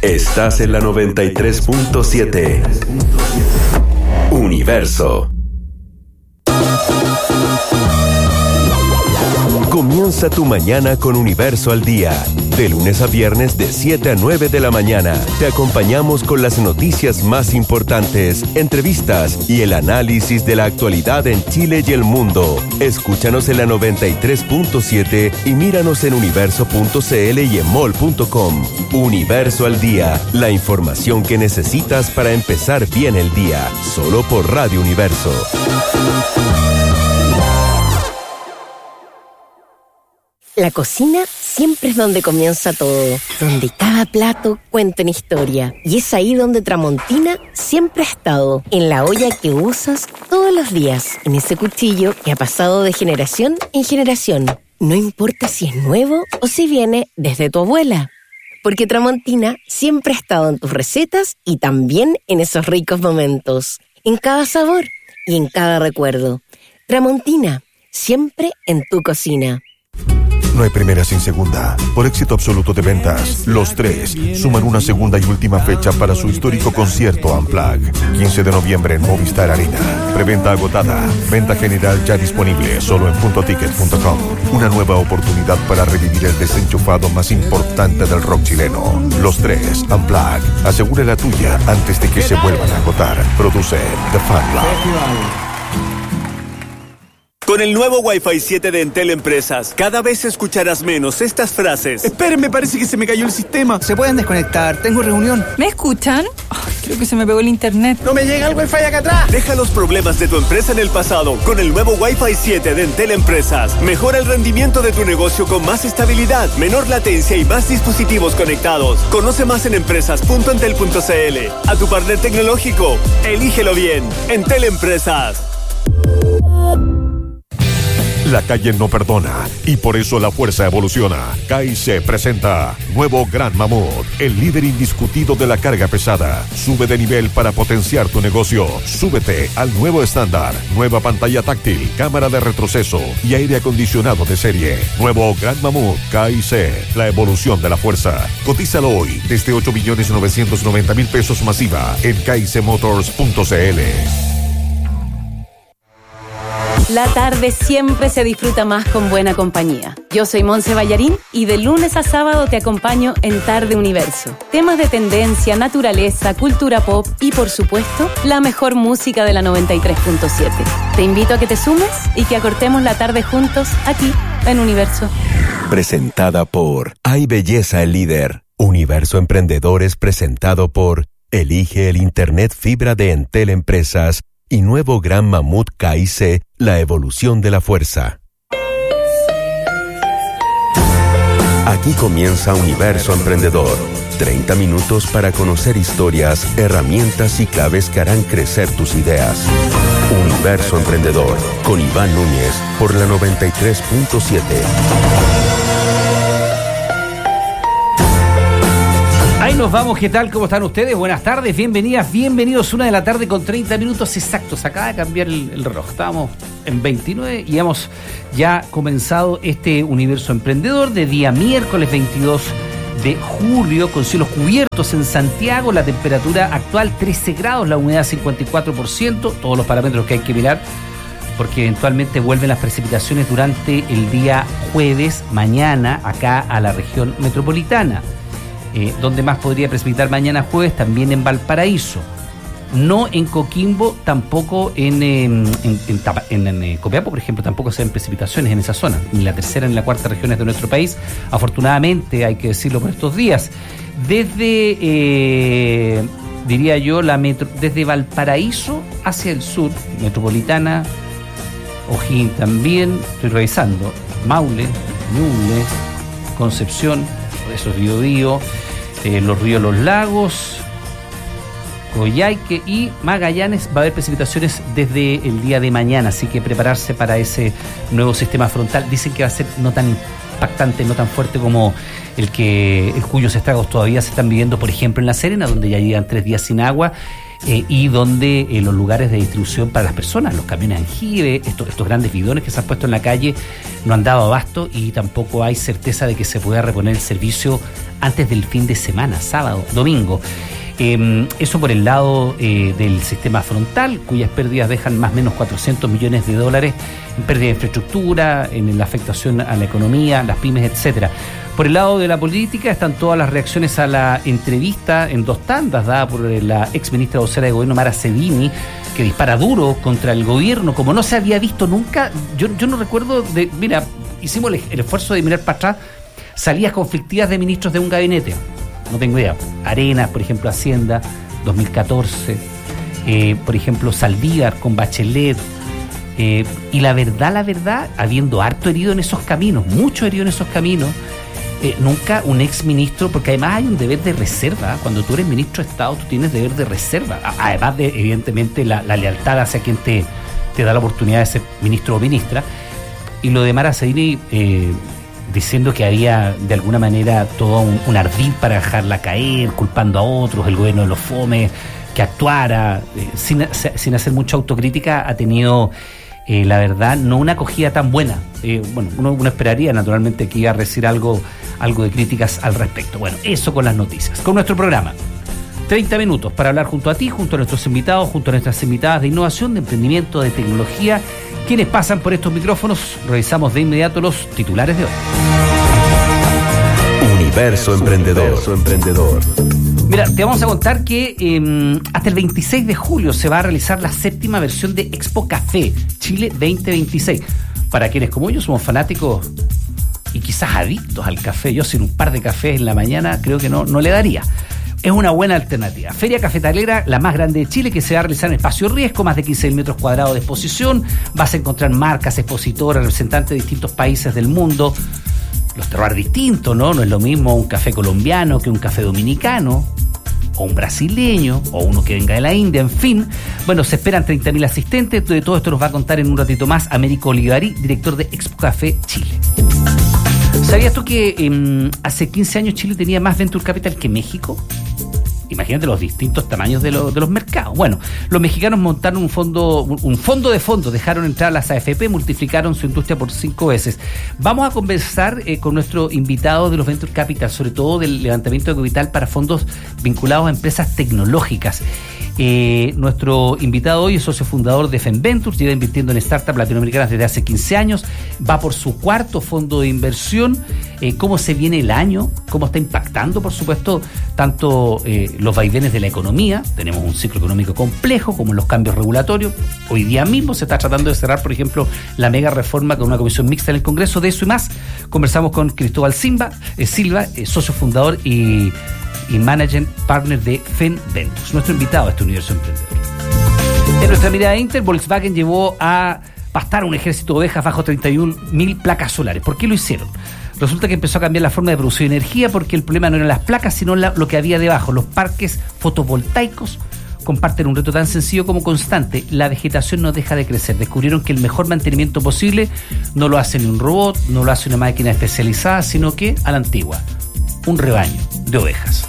Estás en la 93.7. Universo. Comienza tu mañana con Universo al Día. De lunes a viernes de 7 a 9 de la mañana. Te acompañamos con las noticias más importantes, entrevistas y el análisis de la actualidad en Chile y el mundo. Escúchanos en la 93.7 y míranos en universo.cl y en mall.com. Universo al Día. La información que necesitas para empezar bien el día. Solo por Radio Universo. La cocina siempre es donde comienza todo, donde cada plato cuenta una historia. Y es ahí donde Tramontina siempre ha estado, en la olla que usas todos los días, en ese cuchillo que ha pasado de generación en generación. No importa si es nuevo o si viene desde tu abuela, porque Tramontina siempre ha estado en tus recetas y también en esos ricos momentos, en cada sabor y en cada recuerdo. Tramontina, siempre en tu cocina. No hay primera sin segunda. Por éxito absoluto de ventas, Los Tres suman una segunda y última fecha para su histórico concierto Unplugged. 15 de noviembre en Movistar Arena. Preventa agotada. Venta general ya disponible solo en puntoticket.com. Una nueva oportunidad para revivir el desenchufado más importante del rock chileno. Los Tres Unplugged. Asegura la tuya antes de que se vuelvan a agotar. Produce The Fan Club. Con el nuevo Wi-Fi 7 de Entel Empresas, cada vez escucharás menos estas frases. Esperen, parece que se me cayó el sistema. Se pueden desconectar, tengo reunión. ¿Me escuchan? Creo que se me pegó el internet. ¡No me llega el Wi-Fi acá atrás! Deja los problemas de tu empresa en el pasado con el nuevo Wi-Fi 7 de Entel Empresas. Mejora el rendimiento de tu negocio con más estabilidad, menor latencia y más dispositivos conectados. Conoce más en empresas.entel.cl. A tu partner tecnológico, elígelo bien. Entel Empresas. La calle no perdona y por eso la fuerza evoluciona. KIC presenta nuevo Gran Mamut, el líder indiscutido de la carga pesada. Sube de nivel para potenciar tu negocio. Súbete al nuevo estándar. Nueva pantalla táctil, cámara de retroceso y aire acondicionado de serie. Nuevo Gran Mamut KIC, la evolución de la fuerza. Cotízalo hoy desde 8.990.000 pesos masiva en kicmotors.cl. La tarde siempre se disfruta más con buena compañía. Yo soy Monse Ballarín y de lunes a sábado te acompaño en Tarde Universo. Temas de tendencia, naturaleza, cultura pop y, por supuesto, la mejor música de la 93.7. Te invito a que te sumes y que acortemos la tarde juntos aquí en Universo. Presentada por Hay Belleza el Líder. Universo Emprendedores presentado por Elige el Internet Fibra de Entel Empresas y nuevo Gran Mamut KIC, la evolución de la fuerza. Aquí comienza Universo Emprendedor. 30 minutos para conocer historias, herramientas y claves que harán crecer tus ideas. Universo Emprendedor, con Iván Núñez, por la 93.7. Ahí nos vamos, ¿qué tal? ¿Cómo están ustedes? Buenas tardes, bienvenidas, bienvenidos. 1 de la tarde con 30 minutos exactos. Acaba de cambiar el reloj. Estábamos en 29 y hemos ya comenzado este Universo Emprendedor de día miércoles 22 de julio con cielos cubiertos en Santiago. La temperatura actual 13 grados, la humedad 54%. Todos los parámetros que hay que mirar porque eventualmente vuelven las precipitaciones durante el día jueves, mañana, acá a la región metropolitana. Donde más podría precipitar mañana jueves, también en Valparaíso. No en Coquimbo, tampoco en Copiapó, por ejemplo, tampoco se ven precipitaciones en esa zona, ni la tercera ni la cuarta regiones de nuestro país, afortunadamente, hay que decirlo por estos días. Desde, diría yo, desde Valparaíso hacia el sur, metropolitana, O'Higgins también, estoy revisando, Maule, Ñuble, Concepción, eso es Biobío, los ríos, los lagos, Coyhaique y Magallanes. Va a haber precipitaciones desde el día de mañana, así que prepararse para ese nuevo sistema frontal. Dicen que va a ser no tan impactante, no tan fuerte como cuyos estragos todavía se están viviendo, por ejemplo, en La Serena, donde ya llegan 3 días sin agua. y donde los lugares de distribución para las personas, los camiones Angive, estos grandes bidones que se han puesto en la calle, no han dado abasto y tampoco hay certeza de que se pueda reponer el servicio antes del fin de semana, sábado, domingo. Eso por el lado del sistema frontal, cuyas pérdidas dejan más o menos $400 millones en pérdida de infraestructura, en la afectación a la economía, las pymes, etcétera. Por el lado de la política están todas las reacciones a la entrevista en 2 tandas dada por la ex ministra vocera de gobierno Mara Sedini, que dispara duro contra el gobierno como no se había visto nunca. Yo no recuerdo mira, hicimos el esfuerzo de mirar para atrás salidas conflictivas de ministros de un gabinete. No tengo idea. Arenas, por ejemplo, Hacienda, 2014. Por ejemplo, Saldívar con Bachelet. Y la verdad, habiendo harto herido en esos caminos, mucho herido en esos caminos, nunca un ex ministro, porque además hay un deber de reserva. Cuando tú eres ministro de Estado, tú tienes deber de reserva. Además de, evidentemente, la lealtad hacia quien te da la oportunidad de ser ministro o ministra. Y lo de Mara Sedini, diciendo que había de alguna manera todo un ardid para dejarla caer, culpando a otros, el gobierno de los fomes, que actuara, sin hacer mucha autocrítica, ha tenido, la verdad, no una acogida tan buena. Uno esperaría naturalmente que iba a recibir algo de críticas al respecto. Bueno, eso con las noticias. Con nuestro programa, 30 minutos para hablar junto a ti, junto a nuestros invitados, junto a nuestras invitadas de innovación, de emprendimiento, de tecnología. Quienes pasan por estos micrófonos, revisamos de inmediato los titulares de hoy. Universo Emprendedor. Mira, te vamos a contar que hasta el 26 de julio se va a realizar la 7ª versión de Expo Café Chile 2026. Para quienes como yo somos fanáticos y quizás adictos al café, yo sin un par de cafés en la mañana creo que no le daría. Es una buena alternativa. Feria cafetalera, la más grande de Chile, que se va a realizar en Espacio Riesgo, más de 15.000 metros cuadrados de exposición. Vas a encontrar marcas, expositoras, representantes de distintos países del mundo. Los terroirs distintos, ¿no? No es lo mismo un café colombiano que un café dominicano, o un brasileño, o uno que venga de la India, en fin. Bueno, se esperan 30.000 asistentes. De todo esto nos va a contar en un ratito más Américo Olivari, director de Expo Café Chile. ¿Sabías tú que hace 15 años Chile tenía más Venture Capital que México? Imagínate los distintos tamaños de los mercados. Bueno, los mexicanos montaron un fondo de fondos, dejaron entrar a las AFP, multiplicaron su industria por 5 veces. Vamos a conversar con nuestro invitado de los Venture Capital, sobre todo del levantamiento de capital para fondos vinculados a empresas tecnológicas. Nuestro invitado hoy es socio fundador de FemVentures, lleva invirtiendo en startups latinoamericanas desde hace 15 años, va por su 4º fondo de inversión. ¿Cómo se viene el año? ¿Cómo está impactando, por supuesto, tanto los vaivenes de la economía? Tenemos un ciclo económico complejo, como los cambios regulatorios. Hoy día mismo se está tratando de cerrar, por ejemplo, la mega reforma con una comisión mixta en el Congreso. De eso y más conversamos con Cristóbal Silva, socio fundador y managing partner de FemVentures, nuestro invitado a este universo emprendedor. En nuestra mirada de Inter, Volkswagen llevó a pastar un ejército de ovejas bajo 31.000 placas solares. ¿Por qué lo hicieron? Resulta que empezó a cambiar la forma de producir energía porque el problema no eran las placas, sino lo que había debajo. Los parques fotovoltaicos comparten un reto tan sencillo como constante. La vegetación no deja de crecer. Descubrieron que el mejor mantenimiento posible no lo hace ni un robot, no lo hace una máquina especializada, sino que a la antigua, un rebaño de ovejas.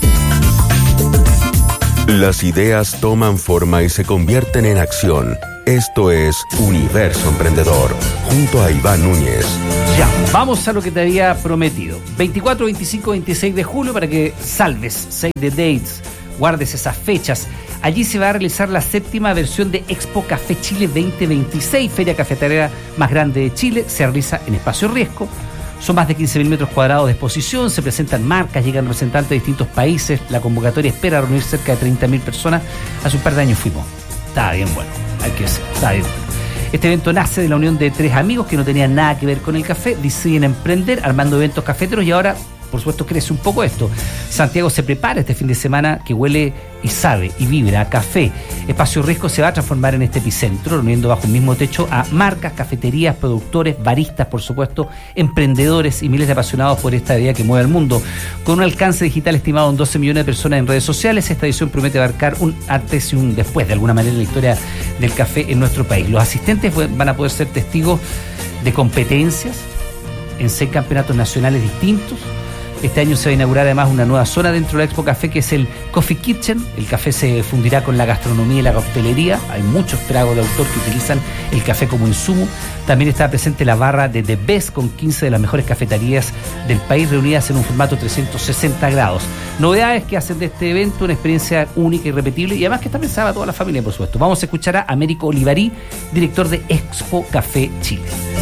Las ideas toman forma y se convierten en acción. Esto es Universo Emprendedor, junto a Iván Núñez. Ya, vamos a lo que te había prometido. 24, 25, 26 de julio para que salves, save the dates, guardes esas fechas. Allí se va a realizar la 7ª versión de Expo Café Chile 2026, feria cafetalera más grande de Chile. Se realiza en Espacio Riesgo. Son más de 15.000 metros cuadrados de exposición, se presentan marcas, llegan representantes de distintos países. La convocatoria espera reunir cerca de 30.000 personas. Hace un par de años fuimos. Estaba bien bueno, hay que decir, estaba bien bueno. Este evento nace de la unión de 3 amigos que no tenían nada que ver con el café, deciden emprender armando eventos cafeteros y ahora, por supuesto, crece un poco esto. Santiago se prepara este fin de semana que huele y sabe y vibra a café. Espacio Riesgo se va a transformar en este epicentro, reuniendo bajo un mismo techo a marcas, cafeterías, productores, baristas, por supuesto, emprendedores y miles de apasionados por esta idea que mueve al mundo. Con un alcance digital estimado en 12 millones de personas en redes sociales, esta edición promete abarcar un antes y un después, de alguna manera, en la historia del café en nuestro país. Los asistentes van a poder ser testigos de competencias en 6 campeonatos nacionales distintos, Este año se va a inaugurar además una nueva zona dentro de la Expo Café, que es el Coffee Kitchen. El café se fundirá con la gastronomía y la coctelería. Hay muchos tragos de autor que utilizan el café como insumo. También está presente la barra de The Best, con 15 de las mejores cafeterías del país reunidas en un formato 360 grados. Novedades que hacen de este evento una experiencia única y repetible, y además que está pensada a toda la familia, por supuesto. Vamos a escuchar a Américo Olivarí, director de Expo Café Chile.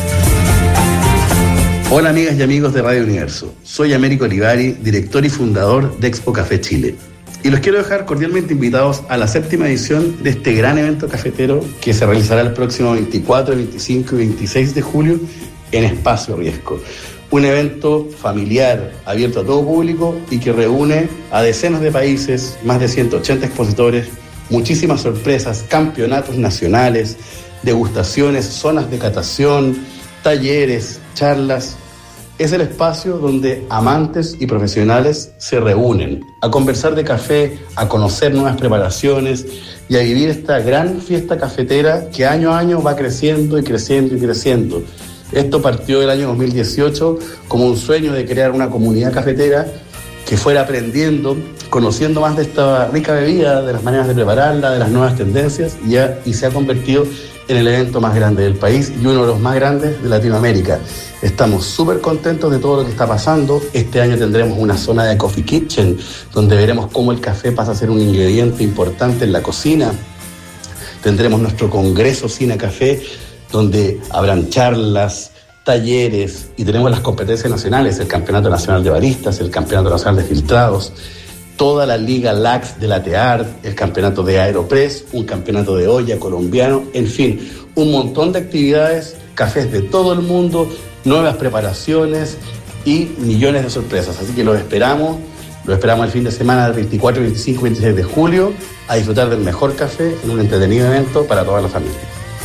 Hola amigas y amigos de Radio Universo, soy Américo Olivari, director y fundador de Expo Café Chile. Y los quiero dejar cordialmente invitados a la 7ª edición de este gran evento cafetero que se realizará el próximo 24, 25 y 26 de julio en Espacio Riesco. Un evento familiar, abierto a todo público y que reúne a decenas de países, más de 180 expositores, muchísimas sorpresas, campeonatos nacionales, degustaciones, zonas de catación, talleres, charlas. Es el espacio donde amantes y profesionales se reúnen a conversar de café, a conocer nuevas preparaciones y a vivir esta gran fiesta cafetera que año a año va creciendo y creciendo y creciendo. Esto partió el año 2018 como un sueño de crear una comunidad cafetera que fuera aprendiendo, conociendo más de esta rica bebida, de las maneras de prepararla, de las nuevas tendencias, y se ha convertido en el evento más grande del país y uno de los más grandes de Latinoamérica. Estamos súper contentos de todo lo que está pasando. Este año tendremos una zona de Coffee Kitchen, donde veremos cómo el café pasa a ser un ingrediente importante en la cocina. Tendremos nuestro Congreso Cine Café, donde habrán charlas, talleres, y tenemos las competencias nacionales, el Campeonato Nacional de Baristas, el Campeonato Nacional de Filtrados, toda la Liga LAX de Latte Art, el campeonato de Aeropress, un campeonato de olla colombiano, en fin, un montón de actividades, cafés de todo el mundo, nuevas preparaciones y millones de sorpresas. Así que los esperamos el fin de semana del 24, 25 y 26 de julio a disfrutar del mejor café en un entretenido evento para toda la familia.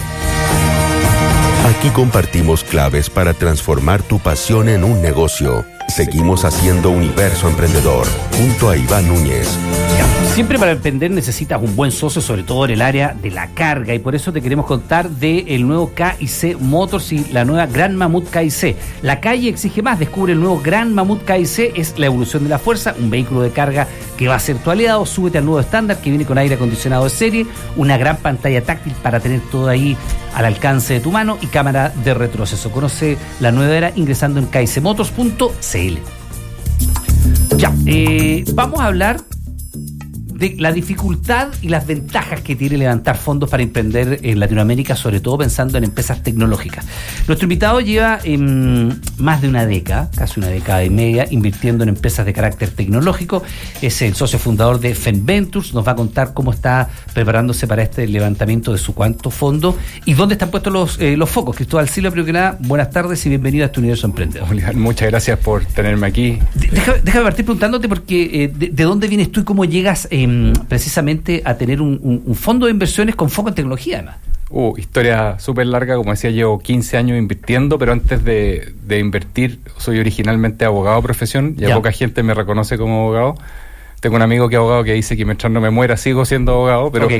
Aquí compartimos claves para transformar tu pasión en un negocio. Seguimos haciendo Universo Emprendedor, junto a Iván Núñez. Siempre para emprender necesitas un buen socio, sobre todo en el área de la carga, y por eso te queremos contar del nuevo K&C Motors y la nueva Gran Mamut K&C. La calle exige más, descubre el nuevo Gran Mamut K&C, es la evolución de la fuerza, un vehículo de carga que va a ser tu aliado. Súbete al nuevo estándar que viene con aire acondicionado de serie, una gran pantalla táctil para tener todo ahí al alcance de tu mano y cámara de retroceso. Conoce la nueva era ingresando en kcmotors.cl. Ya, vamos a hablar de la dificultad y las ventajas que tiene levantar fondos para emprender en Latinoamérica, sobre todo pensando en empresas tecnológicas. Nuestro invitado lleva más de una década, casi una década y media, invirtiendo en empresas de carácter tecnológico. Es el socio fundador de FENventures. Nos va a contar cómo está preparándose para este levantamiento de su cuarto fondo y dónde están puestos los focos. Cristóbal Silva, primero que nada, buenas tardes y bienvenido a este Universo Emprendedor. Muchas gracias por tenerme aquí. Déjame partir preguntándote porque de dónde vienes tú y cómo llegas precisamente a tener un fondo de inversiones con foco en tecnología, además. Historia súper larga, como decía, llevo 15 años invirtiendo, pero antes de invertir soy originalmente abogado de profesión, ya poca gente me reconoce como abogado. Tengo un amigo que es abogado que dice que mientras no me muera sigo siendo abogado, pero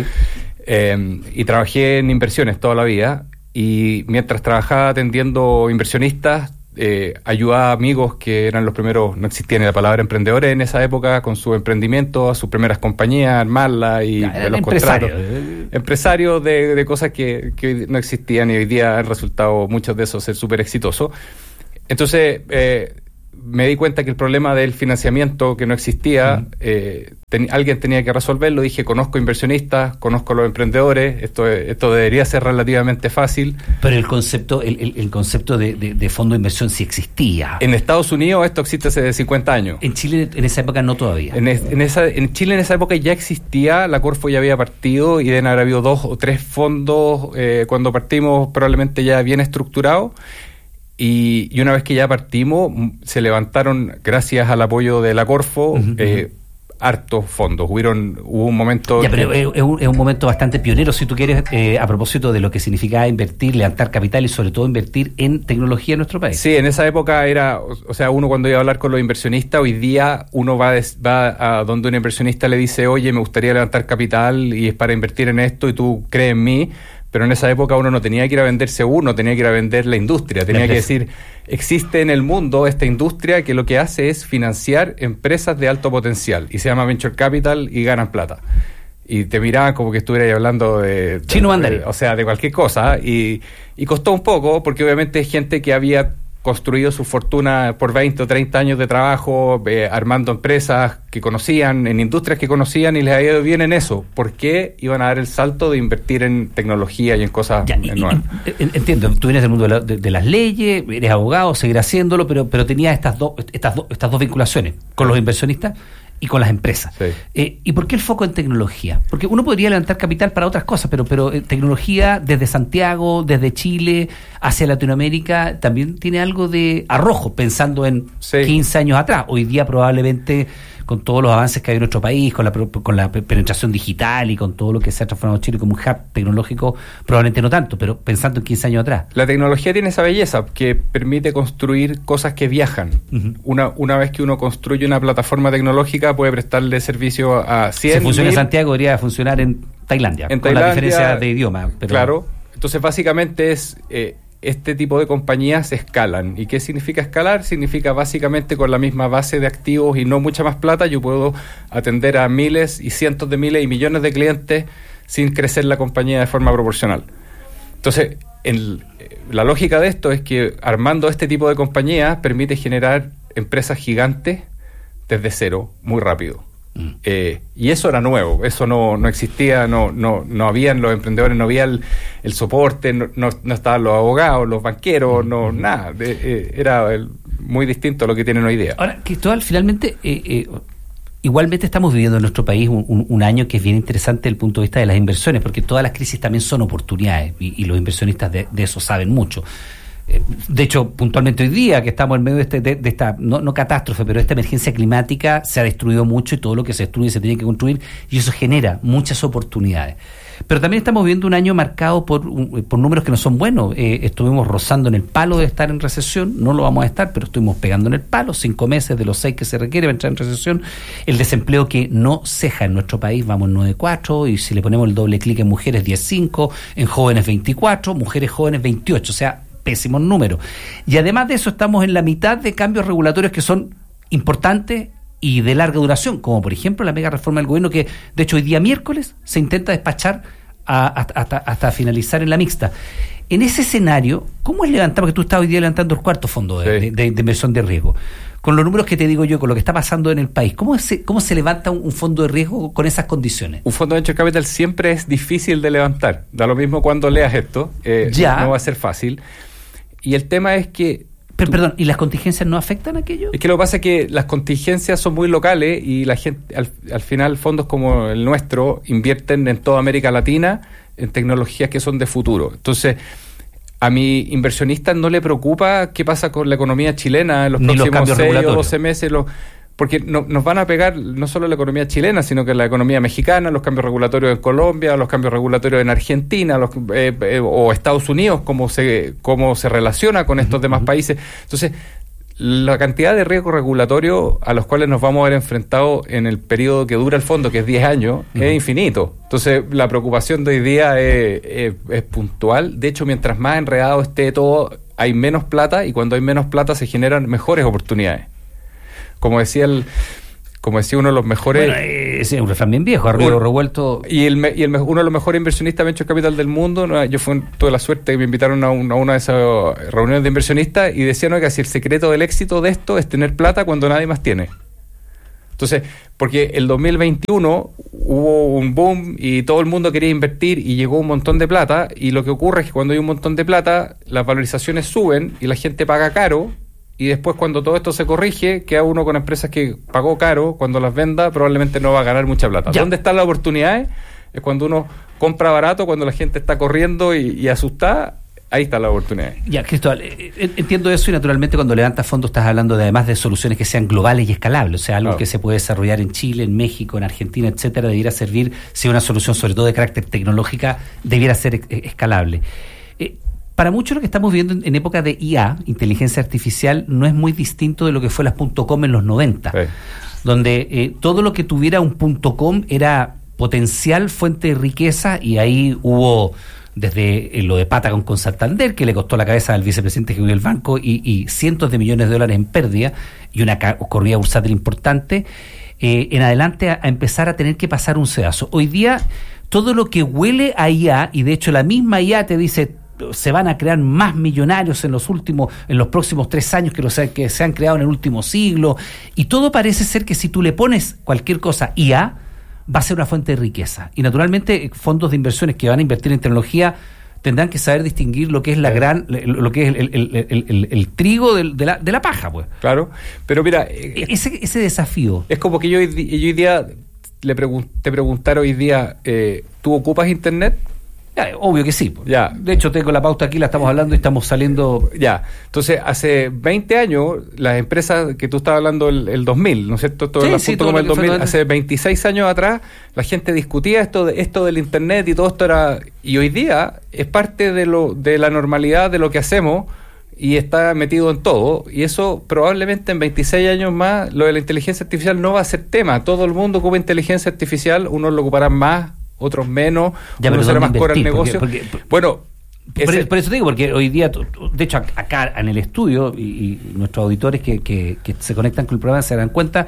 y trabajé en inversiones toda la vida, y mientras trabajaba atendiendo inversionistas, ayudaba a amigos que eran los primeros, no existía ni la palabra emprendedores en esa época, con su emprendimiento, a sus primeras compañías, armarlas y los contratos. Empresarios de cosas que no existían, y hoy día han resultado muchos de esos ser súper exitosos. Entonces me di cuenta que el problema del financiamiento que no existía, alguien tenía que resolverlo. Dije, conozco inversionistas, conozco los emprendedores, esto debería ser relativamente fácil. Pero el concepto de fondo de inversión sí existía. En Estados Unidos esto existe hace 50 años. En Chile en esa época no todavía. En Chile en esa época ya existía, la Corfo ya había partido y deben haber habido 2 o 3 fondos cuando partimos, probablemente ya bien estructurados. Y una vez que ya partimos, se levantaron, gracias al apoyo de la Corfo, hartos fondos. Hubo un momento... pero es un momento bastante pionero, si tú quieres, a propósito de lo que significaba invertir, levantar capital y sobre todo invertir en tecnología en nuestro país. Sí, en esa época era... O sea, uno cuando iba a hablar con los inversionistas, hoy día uno va a donde un inversionista le dice, oye, me gustaría levantar capital y es para invertir en esto y tú crees en mí. pero en esa época uno no tenía que ir a venderse uno, tenía que ir a vender la industria, tenía que decir, existe en el mundo esta industria que lo que hace es financiar empresas de alto potencial, y se llama Venture Capital y ganan plata. Y te miraban como que estuvieras hablando de chino mandarín, o sea, de cualquier cosa, y costó un poco, porque obviamente hay gente que había construido su fortuna por 20 o 30 años de trabajo, armando empresas que conocían, en industrias que conocían, y les ha ido bien en eso. ¿Por qué iban a dar el salto de invertir en tecnología y en cosas nuevas? Entiendo, tú vienes del mundo de las leyes, eres abogado, seguirás haciéndolo, pero tenías estas dos vinculaciones con los inversionistas y con las empresas. Sí. ¿Y por qué el foco en tecnología? Porque uno podría levantar capital para otras cosas, pero tecnología desde Santiago, desde Chile, hacia Latinoamérica, también tiene algo de arrojo, pensando en 15 años atrás. Hoy día probablemente, con todos los avances que hay en nuestro país, con la penetración digital y con todo lo que se ha transformado Chile como un hub tecnológico, probablemente no tanto, pero pensando en 15 años atrás. La tecnología tiene esa belleza que permite construir cosas que viajan. Uh-huh. Una vez que uno construye una plataforma tecnológica, puede prestarle servicio a 100. Si funciona en Santiago, debería funcionar en Tailandia, con la diferencia de idioma. Pero... Claro. Entonces, básicamente es... este tipo de compañías escalan. ¿Y qué significa escalar? Significa básicamente con la misma base de activos y no mucha más plata, yo puedo atender a miles y cientos de miles y millones de clientes sin crecer la compañía de forma proporcional. Entonces, la lógica de esto es que armando este tipo de compañías permite generar empresas gigantes desde cero, muy rápido. Y eso era nuevo, eso no existía, no habían los emprendedores, no había el soporte, no estaban los abogados, los banqueros, nada, era muy distinto a lo que tienen hoy día. Ahora, Cristóbal, finalmente igualmente estamos viviendo en nuestro país un año que es bien interesante desde el punto de vista de las inversiones, porque todas las crisis también son oportunidades, y los inversionistas de eso saben mucho. De hecho, puntualmente hoy día, que estamos en medio de esta, no catástrofe, pero esta emergencia climática, se ha destruido mucho, y todo lo que se destruye se tiene que construir, y eso genera muchas oportunidades. Pero también estamos viendo un año marcado por números que no son buenos. Estuvimos rozando en el palo de estar en recesión, no lo vamos a estar, pero estuvimos pegando en el palo, 5 meses de los 6 que se requiere para entrar en recesión. El desempleo que no ceja en nuestro país, vamos en 9,4, y si le ponemos el doble clic en mujeres, 10,5, en jóvenes 24, mujeres jóvenes 28, o sea, pésimos números. Y además de eso, estamos en la mitad de cambios regulatorios que son importantes y de larga duración, como por ejemplo la mega reforma del gobierno, que de hecho hoy día miércoles se intenta despachar hasta finalizar en la mixta. En ese escenario, ¿cómo es levantar? Porque tú estás hoy día levantando el cuarto fondo de inversión de riesgo. Con los números que te digo yo, con lo que está pasando en el país, ¿cómo se levanta un fondo de riesgo con esas condiciones? Un fondo de venture capital siempre es difícil de levantar. Da lo mismo cuando leas esto, no va a ser fácil. Y el tema es que... Perdón, ¿y las contingencias no afectan a aquello? Es que lo que pasa es que las contingencias son muy locales, y la gente, al final, fondos como el nuestro invierten en toda América Latina en tecnologías que son de futuro. Entonces, a mi inversionista no le preocupa qué pasa con la economía chilena en los próximos 6 o 12 meses, porque nos van a pegar no solo la economía chilena, sino que la economía mexicana, los cambios regulatorios en Colombia, los cambios regulatorios en Argentina, o Estados Unidos, cómo se relaciona con estos demás países. Entonces, la cantidad de riesgos regulatorios a los cuales nos vamos a ver enfrentados en el periodo que dura el fondo, que es 10 años, es infinito. Entonces, la preocupación de hoy día es puntual. De hecho, mientras más enredado esté todo, hay menos plata, y cuando hay menos plata se generan mejores oportunidades. Como decía uno de los mejores... Bueno, ese es un refrán bien viejo, arriba revuelto... Y uno de los mejores inversionistas de Venture Capital del mundo, yo tuve la suerte que me invitaron a una de esas reuniones de inversionistas, y decían que si el secreto del éxito de esto es tener plata cuando nadie más tiene. Entonces, porque el 2021 hubo un boom y todo el mundo quería invertir y llegó un montón de plata, y lo que ocurre es que cuando hay un montón de plata, las valorizaciones suben y la gente paga caro. Y después, cuando todo esto se corrige, queda uno con empresas que pagó caro. Cuando las venda, probablemente no va a ganar mucha plata. ¿Dónde están las oportunidades? Es cuando uno compra barato, cuando la gente está corriendo y asustada. Ahí está la oportunidad. Ya, Cristóbal, entiendo eso, y naturalmente cuando levantas fondos estás hablando además de soluciones que sean globales y escalables. O sea, algo que se puede desarrollar en Chile, en México, en Argentina, etcétera, debiera servir, si una solución sobre todo de carácter tecnológica, debiera ser escalable. Para muchos lo que estamos viendo en época de IA, inteligencia artificial, no es muy distinto de lo que fue las .com en los 90, donde todo lo que tuviera un .com era potencial fuente de riqueza, y ahí hubo desde lo de Patagon con Santander, que le costó la cabeza al vicepresidente que del banco y cientos de millones de dólares en pérdida y una corrida bursátil importante, en adelante a empezar a tener que pasar un sedazo. Hoy día, todo lo que huele a IA, y de hecho la misma IA te dice, se van a crear más millonarios en los próximos 3 años que se han creado en el último siglo, y todo parece ser que si tú le pones cualquier cosa IA, va a ser una fuente de riqueza. Y naturalmente fondos de inversiones que van a invertir en tecnología tendrán que saber distinguir lo que es el trigo de la paja, pues. Claro, pero mira, ese desafío. Es como que yo hoy día te preguntara hoy día, ¿tú ocupas internet? Ya, obvio que sí. Pues. Ya. De hecho, tengo la pauta aquí, la estamos hablando y estamos saliendo. Ya. Entonces, hace 20 años, las empresas que tú estabas hablando, el 2000, ¿no es cierto? Todo el asunto como el 2000. Hace 26 años atrás, la gente discutía esto del internet y todo esto era. Y hoy día es parte de la normalidad de lo que hacemos y está metido en todo. Y eso probablemente en 26 años más, lo de la inteligencia artificial no va a ser tema. Todo el mundo ocupa inteligencia artificial, unos lo ocuparán más, otros menos, uno será más core al negocio. Bueno, por eso te digo, porque hoy día, de hecho acá en el estudio, y nuestros auditores que se conectan con el programa se dan cuenta,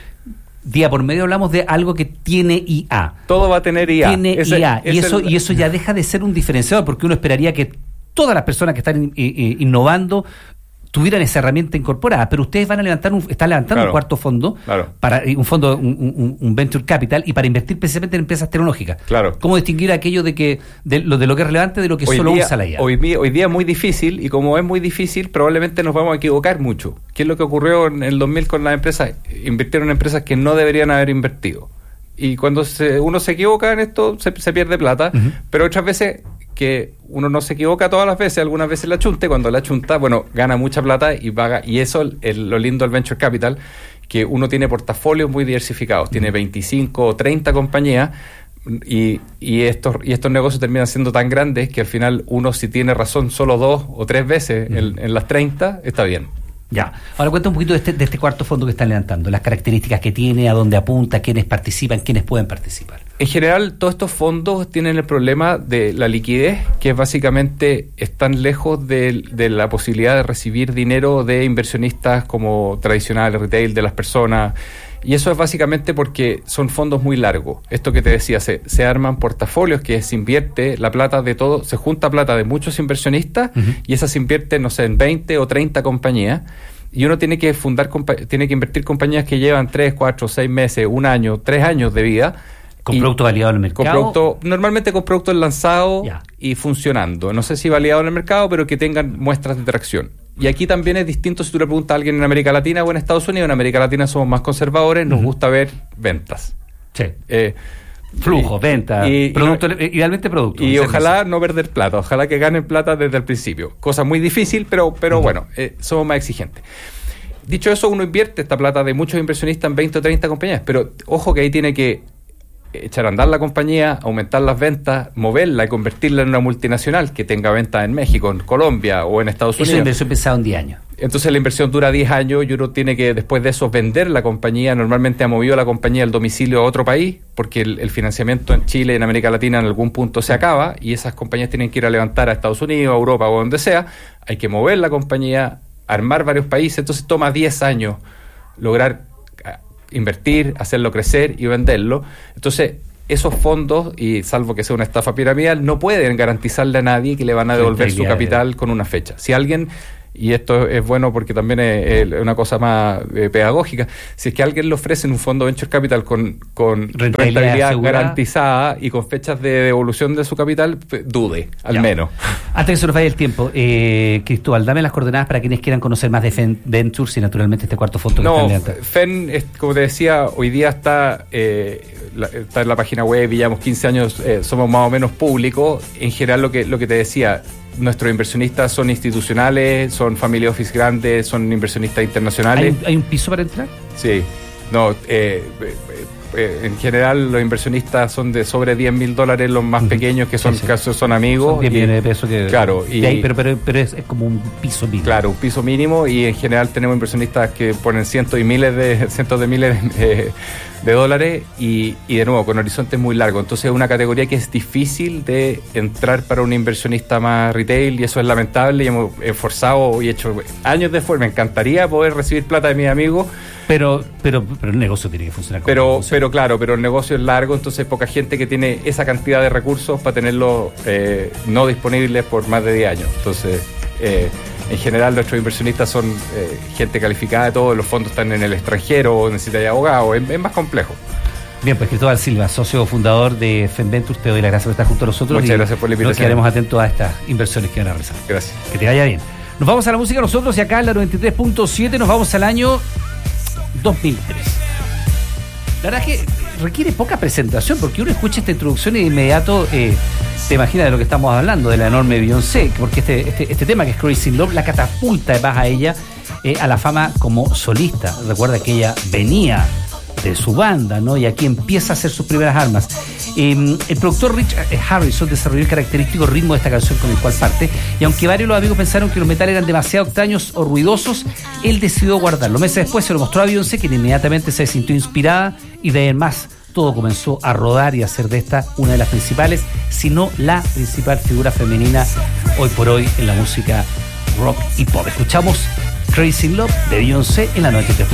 día por medio hablamos de algo que tiene IA. Todo va a tener IA. Tiene IA, y eso ya deja de ser un diferenciador, porque uno esperaría que todas las personas que están innovando tuvieran esa herramienta incorporada, pero ustedes están levantando un cuarto fondo, para un fondo, un venture capital, y para invertir precisamente en empresas tecnológicas. Claro. ¿Cómo distinguir aquello de lo que es relevante de lo que solo usa la IA? Hoy día es muy difícil, y como es muy difícil, probablemente nos vamos a equivocar mucho. ¿Qué es lo que ocurrió en el 2000 con las empresas? Invirtieron en empresas que no deberían haber invertido. Y cuando uno se equivoca en esto, se pierde plata, pero otras veces que uno no se equivoca todas las veces, algunas veces la chunta, y cuando la chunta, gana mucha plata y paga. Y eso lo lindo del Venture Capital, que uno tiene portafolios muy diversificados, tiene 25 o 30 compañías, y estos negocios terminan siendo tan grandes que al final uno, si tiene razón solo 2 o 3 veces en las 30, está bien. Ya. Ahora cuenta un poquito de este cuarto fondo que están levantando, las características que tiene, a dónde apunta, quiénes participan, quiénes pueden participar. En general, todos estos fondos tienen el problema de la liquidez, que es básicamente están lejos de la posibilidad de recibir dinero de inversionistas como tradicionales, retail, de las personas. Y eso es básicamente porque son fondos muy largos. Esto que te decía, se arman portafolios que se invierte la plata de todo, se junta plata de muchos inversionistas, y esa se invierte, no sé, en 20 o 30 compañías. Y uno tiene que invertir compañías que llevan 3, 4, 6 meses, 1 año, 3 años de vida. ¿Con producto validado en el mercado? Normalmente con productos lanzados y funcionando. No sé si validado en el mercado, pero que tengan muestras de tracción. Y aquí también es distinto si tú le preguntas a alguien en América Latina o en Estados Unidos. En América Latina somos más conservadores, nos gusta ver ventas. Sí. Flujo, ventas, idealmente productos. Y ojalá no perder plata, ojalá que ganen plata desde el principio. Cosa muy difícil, pero bueno, somos más exigentes. Dicho eso, uno invierte esta plata de muchos inversionistas en 20 o 30 compañías, pero ojo que ahí tiene que echar a andar la compañía, aumentar las ventas, moverla y convertirla en una multinacional que tenga ventas en México, en Colombia o en Estados Unidos. Eso es inversión pensada en 10 años. Entonces la inversión dura 10 años y uno tiene que después de eso vender la compañía. Normalmente ha movido la compañía el domicilio a otro país porque el financiamiento en Chile y en América Latina en algún punto se acaba y esas compañías tienen que ir a levantar a Estados Unidos, a Europa o donde sea. Hay que mover la compañía, armar varios países. Entonces toma 10 años lograr invertir, hacerlo crecer y venderlo. Entonces esos fondos, y salvo que sea una estafa piramidal, no pueden garantizarle a nadie que le van a devolver su capital con una fecha. Si alguien, y esto es bueno porque también es una cosa más pedagógica, si es que a alguien le ofrecen un fondo venture capital con rentabilidad garantizada y con fechas de devolución de su capital, dude, al menos. Antes que se nos vaya el tiempo, Cristóbal, dame las coordenadas para quienes quieran conocer más de FEN Ventures y naturalmente este cuarto fondo que están levantando. FEN, como te decía, hoy día está en la página web y llevamos 15 años, somos más o menos públicos. En general lo que te decía, nuestros inversionistas son institucionales, son family office grandes, son inversionistas internacionales. ¿Hay un piso para entrar? Sí. No, en general los inversionistas son de sobre $10,000 los más pequeños, que son casos son amigos. Son 10 millones de pesos que... Claro. Y ahí, pero es como un piso mínimo. Claro, un piso mínimo, y en general tenemos inversionistas que ponen cientos de miles de dólares y de nuevo con horizontes muy largos. Entonces es una categoría que es difícil de entrar para un inversionista más retail, y eso es lamentable, y hemos esforzado y hecho años de esfuerzo. Me encantaría poder recibir plata de mis amigos, pero el negocio tiene que funcionar. Pero el negocio es largo, entonces hay poca gente que tiene esa cantidad de recursos para tenerlos no disponibles por más de 10 años. Entonces en general nuestros inversionistas son gente calificada de todo, los fondos están en el extranjero, necesitan abogados, es más complejo. Bien, pues Cristóbal Silva, socio fundador de Fenventus, te doy las gracias por estar junto a nosotros. Muchas gracias por la invitación. Nos quedaremos atentos a estas inversiones que van a realizar. Gracias. Que te vaya bien. Nos vamos a la música nosotros, y acá en la 93.7 nos vamos al año 2003. La verdad es que requiere poca presentación, porque uno escucha esta introducción y de inmediato te imaginas de lo que estamos hablando, de la enorme Beyoncé, porque este tema que es Crazy in Love la catapulta además a ella a la fama como solista. Recuerda que ella venía de su banda, ¿no? Y aquí empieza a hacer sus primeras armas. El productor Rich Harrison desarrolló el característico ritmo de esta canción con el cual parte, y aunque varios de los amigos pensaron que los metales eran demasiado extraños o ruidosos, él decidió guardarlo. Meses después se lo mostró a Beyoncé, quien inmediatamente se sintió inspirada, y de ahí en más todo comenzó a rodar y a hacer de esta una de las principales, si no la principal figura femenina hoy por hoy en la música rock y pop. Escuchamos Crazy in Love de Beyoncé en la 93.7.